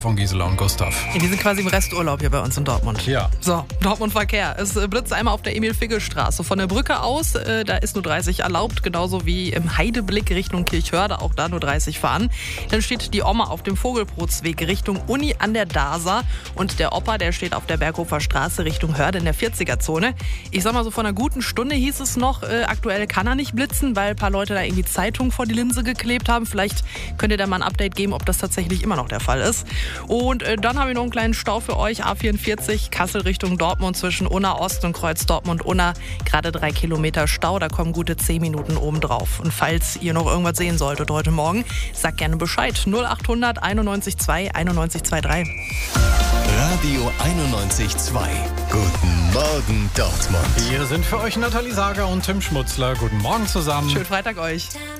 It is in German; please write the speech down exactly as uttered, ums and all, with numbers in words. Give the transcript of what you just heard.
Von Gisela und Gustav. Ja, die sind quasi im Resturlaub hier bei uns in Dortmund. Ja. So, Dortmund-Verkehr. Es äh, blitzt einmal auf der Emil-Figge-Straße. Von der Brücke aus, äh, da ist nur dreißig erlaubt, genauso wie im Heideblick Richtung Kirchhörde, auch da nur dreißig fahren. Dann steht die Oma auf dem Vogelbrotsweg Richtung Uni an der Dasa und der Opa, der steht auf der Berghofer Straße Richtung Hörde in der vierziger-Zone. Ich sag mal so, vor einer guten Stunde hieß es noch, äh, aktuell kann er nicht blitzen, weil ein paar Leute da irgendwie Zeitungen vor die Linse geklebt haben. Vielleicht könnt ihr da mal ein Update geben, ob das tatsächlich immer noch der Fall ist. Und äh, dann habe ich noch einen kleinen Stau für euch. A vierundvierzig, Kassel Richtung Dortmund zwischen Unna Ost und Kreuz Dortmund-Unna. Gerade drei Kilometer Stau, da kommen gute zehn Minuten oben drauf. Und falls ihr noch irgendwas sehen solltet heute Morgen, sagt gerne Bescheid. null achthundert einundneunzig zwei einundneunzig dreiundzwanzig. Radio einundneunzig Komma zwei. Guten Morgen Dortmund. Hier sind für euch Nathalie Sager und Tim Schmutzler. Guten Morgen zusammen. Schönen Freitag euch.